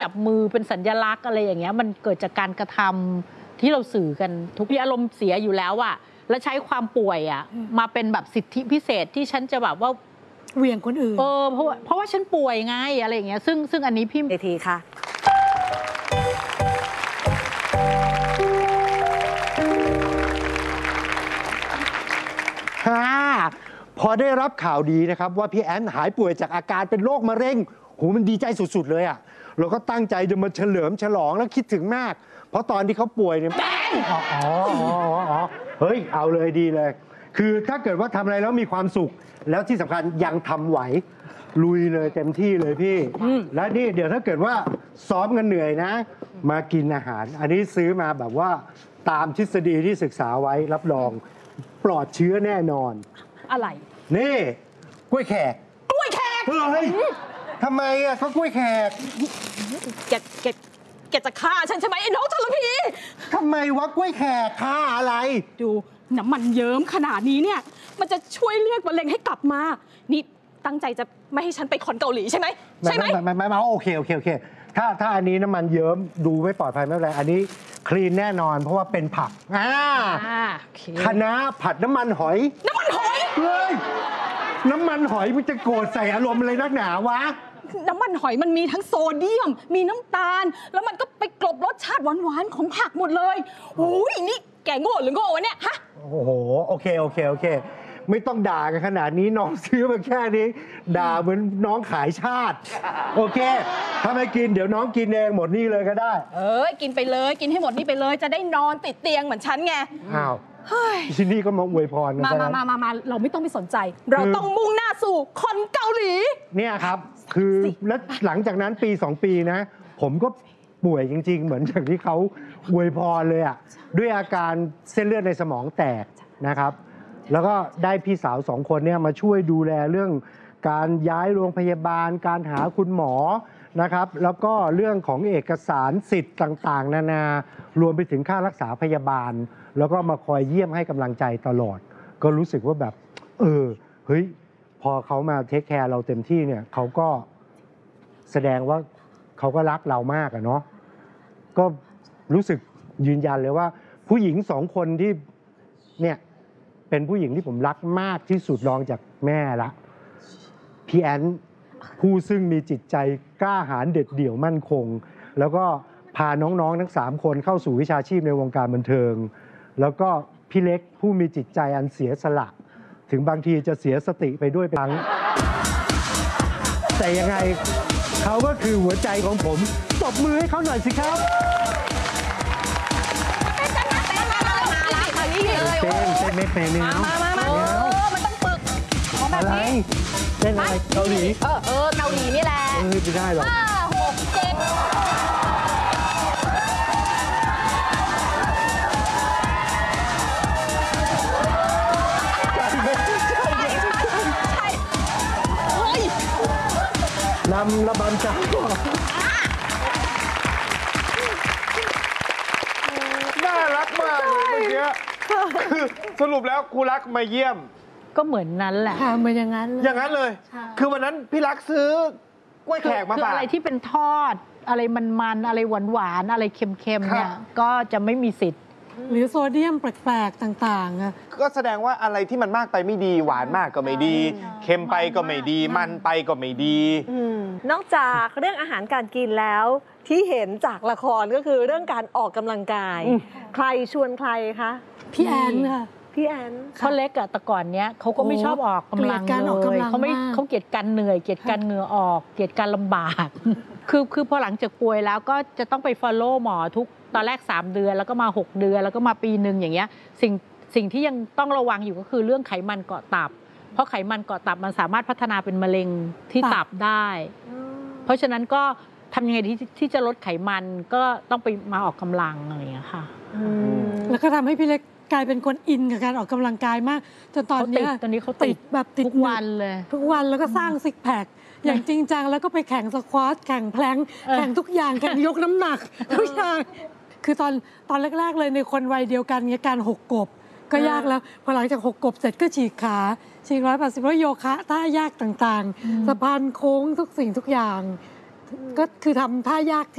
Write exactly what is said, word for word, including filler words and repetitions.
จับมือเป็นสัญลักษณ์อะไรอย่างเงี้ยมันเกิดจากการกระทำที่เราสื่อกันทุกที่อารมณ์เสียอยู่แล้วอะแล้วใช้ความป่วยอะมาเป็นแบบสิทธิพิเศษที่ฉันจะแบบว่าเหวี่ยงคนอื่นเออเพราะว่าเพราะว่าฉันป่วยไงอะไรอย่างเงี้ยซึ่งซึ่งอันนี้พี่เวทีค่ะฮ่าพอได้รับข่าวดีนะครับว่าพี่แอนหายป่วยจากอาการเป็นโรคมะเร็งโหมันดีใจสุดๆเลยอ่ะเราก็ตั้งใจจะมาเฉลิมฉลองแล้วคิดถึงมากเพราะตอนที่เขาป่วยเนี่ยแบงอ๋ออ๋ออ๋อเฮ้ยเอาเลยดีเลยคือถ้าเกิดว่าทำอะไรแล้วมีความสุขแล้วที่สำคัญยังทำไหวลุยเลยเต็มที่เลยพี่และนี่เดี๋ยวถ้าเกิดว่าซ้อมกันเหนื่อยนะมากินอาหารอันนี้ซื้อมาแบบว่าตามทฤษฎีที่ศึกษาไว้รับรองปลอดเชื้อแน่นอนอะไรนี่กล้วยแขกกล้วยแขกเฮ้ยทำไมอ่ะเขากล้วยแขกแกแกแกจะฆ่าฉันใช่ไหมไอ้น้องทรพีทำไมวะกล้วยแขกฆ่าอะไรดูน้ำมันเยิ้มขนาดนี้เนี่ยมันจะช่วยเรียกมะเร็งให้กลับมานี่ตั้งใจจะไม่ให้ฉันไปคอนเกาหลีใช่ไหมใช่ไหมไม่ไม่ไม่โอเคโอเคโอเคถ้าถ้าอันนี้น้ำมันเยิ้มดูไม่ปลอดภัยไม่เป็นไรอันนี้คลีนแน่นอนเพราะว่าเป็นผักอ่าคะน้าผัดน้ำมันหอยน้ำมันหอยเฮ้ยน้ำมันหอยมันจะโกรธใส่อารมณ์อะไรนักหนาวะน้ำมันหอยมันมีทั้งโซเดียมมีน้ำตาลแล้วมันก็ไปกลบรสชาติหวานๆของผักหมดเลยโอ้ยนี่แกโง่หรือโง่วะเนี่ยฮะโอ้โหโอเคโอเคโอเคไม่ต้องด่ากันขนาดนี้น้องซื้อมาแค่นี้ด่าเหมือนน้องขายชาติโอเคถ้าไม่กินเดี๋ยวน้องกินเองหมดนี่เลยก็ได้เอ้ยกินไปเลยกินให้หมดนี่ไปเลยจะได้นอนติดเตียงเหมือนฉันไงอ้าวที่นี่ก็มาอวยพรกันมามามามามาเราไม่ต้องไปสนใจเราต้องมุ่งหน้าสู่คนเกาหลีเนี่ยครับคือแล้วหลังจากนั้นปีสองปีนะผมก็ป่วยจริงๆเหมือนอย่างที่เขาอวยพรเลยอ่ะด้วยอาการเส้นเลือดในสมองแตกนะครับแล้วก็ได้พี่สาวสองคนเนี่ยมาช่วยดูแลเรื่องการย้ายโรงพยาบาลการหาคุณหมอนะครับแล้วก็เรื่องของเอกสารสิทธิ์ต่างๆนานารวมไปถึงค่ารักษาพยาบาลแล้วก็มาคอยเยี่ยมให้กำลังใจตลอดก็รู้สึกว่าแบบเออเฮ้ยพอเขามาเทคแคร์เราเต็มที่เนี่ยเขาก็แสดงว่าเขาก็รักเรามากอะเนาะก็รู้สึกยืนยันเลยว่าผู้หญิงสองคนที่เนี่ยเป็นผู้หญิงที่ผมรักมากที่สุดรองจากแม่ละพี่แอนผู้ซึ่งมีจิตใจกล้าหาญเด็ดเดี่ยวมั่นคงแล้วก็พาน้องๆทั้งสามคนเข้าสู่วิชาชีพในวงการบันเทิงแล้วก็พี่เล็กผู้มีจิตใจอันเสียสละถึงบางทีจะเสียสติไปด้วยครั้งแต่ยังไงเขาก็คือหัวใจของผมตบมือให้เขาหน่อยสิครับเต้นเต้นไม่เป็นเนื้อมามามามันต้องฝึกของแบบนี้เต้นอะไรเกาหลีเออเออเกาหลีนี่แหละเออไม่ได้หรอกห้าหกเจ็ดนำระบำจังน่ารักมากเลยเมื่อกี้คือสรุปแล้วครูรักมาเยี่ยมก็เหมือนนั้นแหละค่ะเหมือนอย่างนั้นอย่างนั้นเลยคือวันนั้นพี่รักซื้อกล้วยแขกมาฝากอะไรที่เป็นทอดอะไรมันๆอะไรหวานๆอะไรเค็มๆเนี่ยก็จะไม่มีสิทธิ์หรือโซเดียมแปลกๆต่างๆอ่ะก็แสดงว่าอะไรที่มันมากไปไม่ดีหวานมากก็ไม่ดีเค็มไปก็ไม่ดีมันไปก็ไม่ดีนอกจากเรื่องอาหารการกินแล้วที่เห็นจากละครก็คือเรื่องการออกกำลังกายใครชวนใครคะพี่แอนค่ะพี่แอนเขาเล็กอะแต่ก่อนเนี้ยเขาก็ไม่ชอบออกกำลังเลยเขาไม่เขาเกลียดการเหนื่อยเกลียดการเหงื่อออกเกลียดการลำบากคือคือพอหลังจากป่วยแล้วก็จะต้องไป follow หมอทุกตอนแรกสามเดือนแล้วก็มาหกเดือนแล้วก็มาปีหนึ่งอย่างเงี้ยสิ่งสิ่งที่ยังต้องระวังอยู่ก็คือเรื่องไขมันเกาะตับเพราะไขมันเกาะตับมันสามารถพัฒนาเป็นมะเร็งที่ตับได้เพราะฉะนั้นก็ทำยังไงที่ที่จะลดไขมันก็ต้องไปมาออกกำลังอะไรอย่างเงี้ยค่ะแล้วก็ทำให้พี่เล็กกลายเป็นคนอินกับการออกกำลังกายมากจนตอนนี้ตอนนี้เขาติดแบบติดทุกวันเลยทุกวันแล้วก็สร้างซิกแพคอย่างจริงจังแล้วก็ไปแข่งสควอตแข่งแพลงแข่งทุกอย่างแข่งยกน้ำหนักทุกอย่างคือตอนตอนแรกๆเลยในคนวัยเดียวกันเนี่ยการหกกบก็ยากแล้วพอหลังจากหกกบเสร็จก็ฉีกขาฉีกร้อยแปดสิบแล้วโยคะท่ายากต่างๆสะพานโค้งทุกสิ่งทุกอย่างก็คือทำท่ายาก